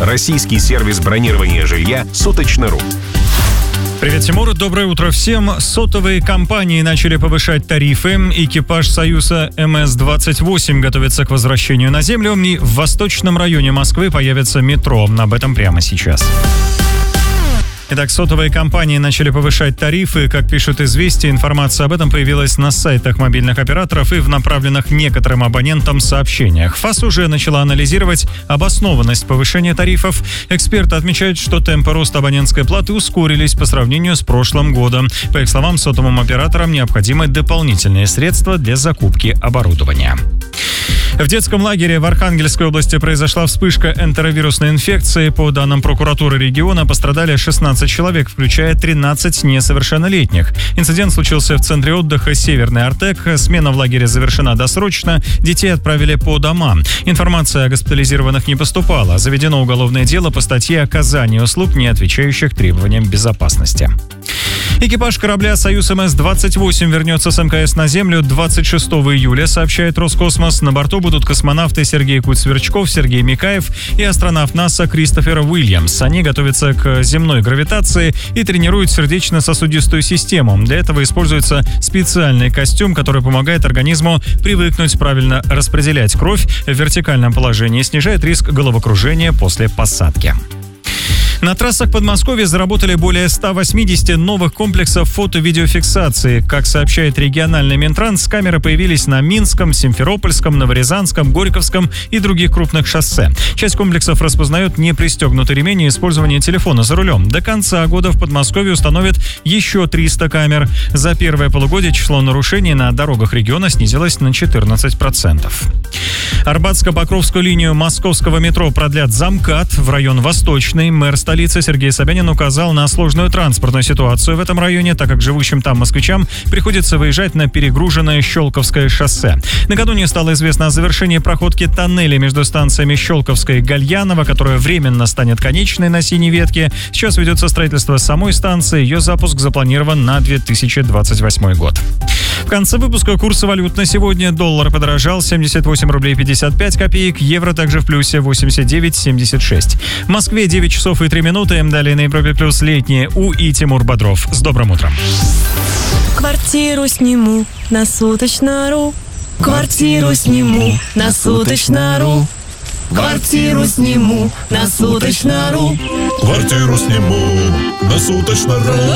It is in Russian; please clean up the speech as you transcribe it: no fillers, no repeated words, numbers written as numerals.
Российский сервис бронирования жилья «Суточно.ру». Привет, Тимур. Доброе утро всем. Сотовые компании начали повышать тарифы. Экипаж Союза МС-28 готовится к возвращению на землю. И в восточном районе Москвы появится метро. Об этом прямо сейчас. Итак, сотовые компании начали повышать тарифы. Как пишут «Известия», информация об этом появилась на сайтах мобильных операторов и в направленных некоторым абонентам сообщениях. ФАС уже начала анализировать обоснованность повышения тарифов. Эксперты отмечают, что темпы роста абонентской платы ускорились по сравнению с прошлым годом. По их словам, сотовым операторам необходимы дополнительные средства для закупки оборудования. В детском лагере в Архангельской области произошла вспышка энтеровирусной инфекции. По данным прокуратуры региона, пострадали 16 человек, включая 13 несовершеннолетних. Инцидент случился в центре отдыха «Северный Артек». Смена в лагере завершена досрочно. Детей отправили по домам. Информация о госпитализированных не поступала. Заведено уголовное дело по статье «Оказание услуг, не отвечающих требованиям безопасности». Экипаж корабля «Союз МС-28» вернется с МКС на Землю 26 июля, сообщает Роскосмос. На борту будут космонавты Сергей Куть-Сверчков, Сергей Микаев и астронавт НАСА Кристофер Уильямс. Они готовятся к земной гравитации и тренируют сердечно-сосудистую систему. Для этого используется специальный костюм, который помогает организму привыкнуть правильно распределять кровь в вертикальном положении и снижает риск головокружения после посадки. На трассах Подмосковья заработали более 180 новых комплексов фото-видеофиксации. Как сообщает региональный Минтранс, камеры появились на Минском, Симферопольском, Новорязанском, Горьковском и других крупных шоссе. Часть комплексов распознает непристегнутый ремень и использование телефона за рулем. До конца года в Подмосковье установят еще 300 камер. За первое полугодие число нарушений на дорогах региона снизилось на 14%. Арбатско-Покровскую линию московского метро продлят за МКАД в район Восточный. Мэр столицы Сергей Собянин указал на сложную транспортную ситуацию в этом районе, так как живущим там москвичам приходится выезжать на перегруженное Щелковское шоссе. Накануне стало известно о завершении проходки тоннеля между станциями Щелковская и Гальянова, которая временно станет конечной на синей ветке. Сейчас ведется строительство самой станции. Ее запуск запланирован на 2028 год. В конце выпуска курсы валют на сегодня. Доллар подорожал 78 рублей 55 копеек, евро также в плюсе 89,76. В Москве 9 часов и 3 минуты. Далее на Европе плюс летние и Тимур Бодров. С добрым утром. Квартиру сниму на Суточно.ру. Квартиру сниму на Суточно.ру. Квартиру сниму на Суточно.ру. Квартиру сниму на Суточно.ру.